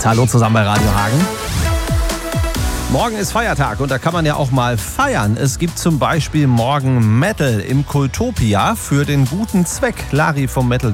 Hallo zusammen bei Radio Hagen. Morgen ist Feiertag und da kann man ja auch mal feiern. Es gibt zum Beispiel morgen Metal im Kultopia für den guten Zweck. Lari vom Metal